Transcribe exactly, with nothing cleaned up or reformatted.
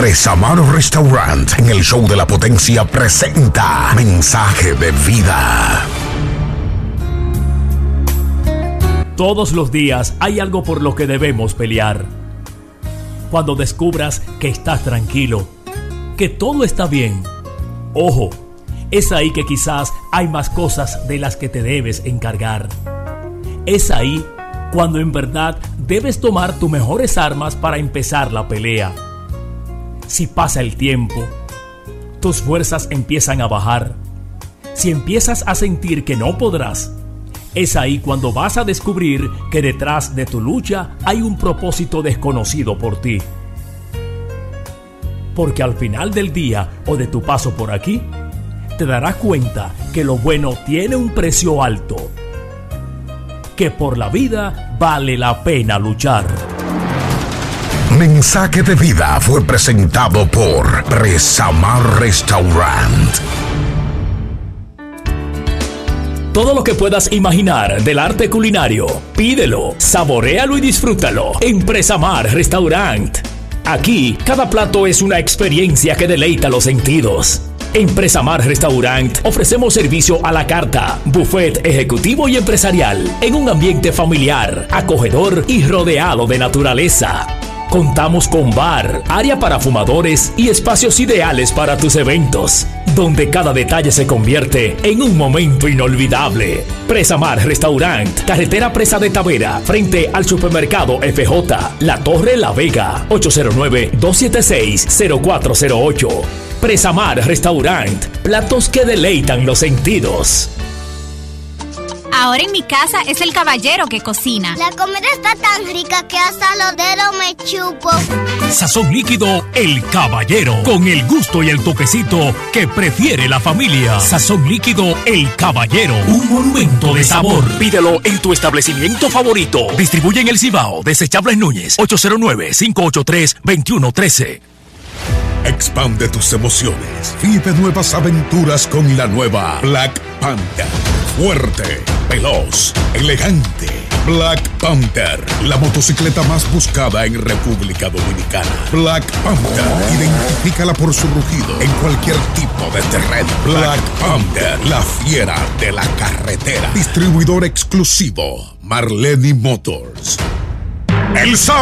Presamar Restaurant en el show de la potencia presenta Mensaje de Vida. Todos los días hay algo por lo que debemos pelear. Cuando descubras que estás tranquilo, que todo está bien, ojo, es ahí que quizás hay más cosas de las que te debes encargar. Es ahí cuando en verdad debes tomar tus mejores armas para empezar la pelea. Si pasa el tiempo, tus fuerzas empiezan a bajar. Si empiezas a sentir que no podrás, es ahí cuando vas a descubrir que detrás de tu lucha hay un propósito desconocido por ti. Porque al final del día o de tu paso por aquí, te darás cuenta que lo bueno tiene un precio alto, que por la vida vale la pena luchar. Mensaje de Vida fue presentado por Presamar Restaurant. Todo lo que puedas imaginar del arte culinario, pídelo, saboréalo y disfrútalo en Presamar Restaurant. Aquí, cada plato es una experiencia que deleita los sentidos. En Presamar Restaurant ofrecemos servicio a la carta, buffet ejecutivo y empresarial, en un ambiente familiar, acogedor y rodeado de naturaleza. Contamos con bar, área para fumadores y espacios ideales para tus eventos, donde cada detalle se convierte en un momento inolvidable. Presamar Restaurant, carretera Presa de Tavera, frente al supermercado F J, La Torre La Vega, ocho cero nueve, dos siete seis, cero cuatro cero ocho. Presamar Restaurant, platos que deleitan los sentidos. Ahora en mi casa es el caballero que cocina. La comida está tan rica que hasta los dedos me chupo. Sazón líquido El Caballero, con el gusto y el toquecito que prefiere la familia. Sazón líquido El Caballero, un monumento de sabor. Pídelo en tu establecimiento favorito. Distribuye en El Cibao, Desechables Núñez, ocho cero nueve, cinco ocho tres, dos uno uno tres. Expande tus emociones. Vive nuevas aventuras con la nueva Black Panther. Fuerte, veloz, elegante. Black Panther, la motocicleta más buscada en República Dominicana. Black Panther, identifícala por su rugido en cualquier tipo de terreno. Black Panther, la fiera de la carretera. Distribuidor exclusivo, Marleni Motors. El